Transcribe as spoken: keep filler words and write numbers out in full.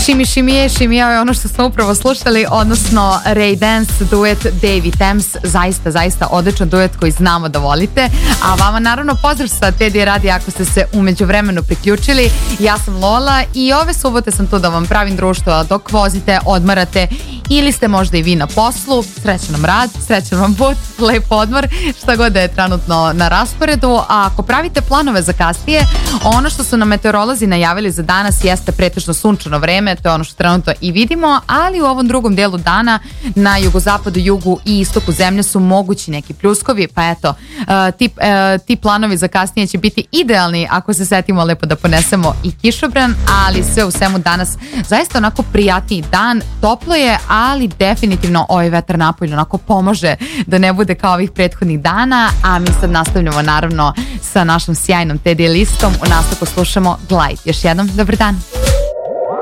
Shimmy Shimmy Shimmy je ono što smo upravo slušali, odnosno Ray Dance duet Davy Thames, zaista, zaista odličan duet koji znamo da volite. A vama naravno pozdrav sa Teddy radija ako ste se umeđu vremenu priključili. Ja sam Lola i ove subote sam tu da vam pravim društvo dok vozite, odmarate ili ste možda i vi na poslu. Srećan nam rad, srećan vam put, lep odmor, šta god da je trenutno na rasporedu. A ako pravite planove za kasnije, ono što su nam meteorolozi najavili za danas jeste pretežno sunčano vreme, to je ono što trenutno i vidimo, ali u ovom drugom delu dana na jugozapadu, jugu i istoku zemlje su mogući neki pljuskovi, pa eto, uh, ti, uh, ti planovi za kasnije će biti idealni ako se setimo lepo da ponesemo i kišobran, ali sve u svemu danas zaista onako prijatniji dan, toplo je, ali definitivno ovaj vetar napolju onako pomože da ne bude kao ovih prethodnih dana, a mi sad nastavljamo naravno sa našom sjajnom Teddy listom. U nastavku slušamo Glide. Još jednom, dobar dan.